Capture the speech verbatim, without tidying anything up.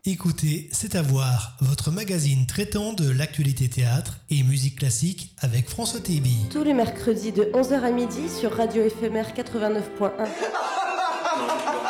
Écoutez, c'est à voir, votre magazine traitant de l'actualité théâtre et musique classique avec François Tébi. Tous les mercredis de onze heures à midi sur Radio Éphémère quatre-vingt-neuf point un.